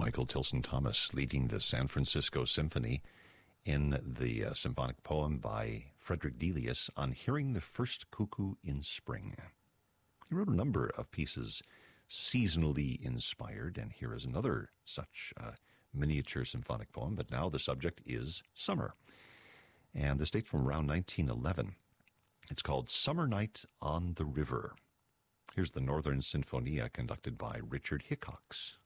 Michael Tilson Thomas leading the San Francisco Symphony in the symphonic poem by Frederick Delius on hearing the first cuckoo in spring. He wrote a number of pieces seasonally inspired, and here is another such miniature symphonic poem, but now the subject is summer. And this dates from around 1911. It's called Summer Night on the River. Here's the Northern Sinfonia conducted by Richard Hickox.